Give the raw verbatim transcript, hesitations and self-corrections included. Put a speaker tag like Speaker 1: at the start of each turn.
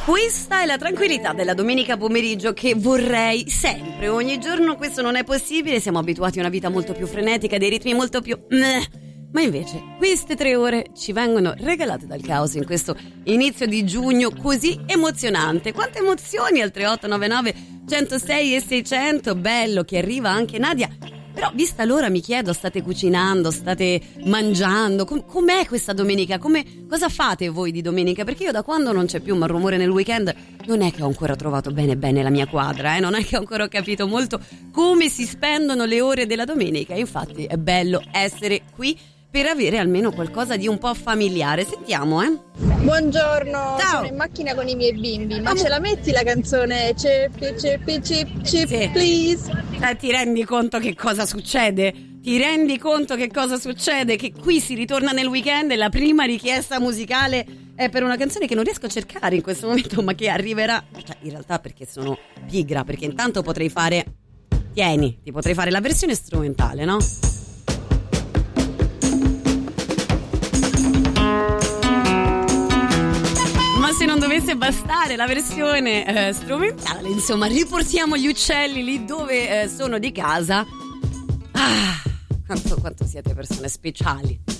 Speaker 1: Questa è la tranquillità della domenica pomeriggio che vorrei sempre, ogni giorno. Questo non è possibile, siamo abituati a una vita molto più frenetica, dei ritmi molto più... Ma invece queste tre ore ci vengono regalate dal caos in questo inizio di giugno così emozionante. Quante emozioni al tre otto nove nove uno zero sei e seicento, bello che arriva anche Nadia. Però vista l'ora mi chiedo, state cucinando, state mangiando, Com- com'è questa domenica? Come, cosa fate voi di domenica? Perché io da quando non c'è più Malrumore nel weekend non è che ho ancora trovato bene bene la mia quadra, eh? Non è che ho ancora capito molto come si spendono le ore della domenica. Infatti è bello essere qui per avere almeno qualcosa di un po' familiare. Sentiamo, eh?
Speaker 2: Buongiorno,
Speaker 1: ciao.
Speaker 2: Sono in macchina con i miei bimbi, ma
Speaker 1: Am-
Speaker 2: ce la metti la canzone Chip Chip Chip Chip
Speaker 1: Sì.
Speaker 2: please?
Speaker 1: Eh, ti rendi conto che cosa succede? Ti rendi conto che cosa succede? Che qui si ritorna nel weekend e la prima richiesta musicale è per una canzone che non riesco a cercare in questo momento, ma che arriverà, cioè in realtà perché sono pigra, perché intanto potrei fare, tieni, ti potrei fare la versione strumentale, no? Ma se non dovesse bastare la versione eh, strumentale, insomma, riportiamo gli uccelli lì dove eh, sono di casa. Ah, quanto, quanto siete persone speciali.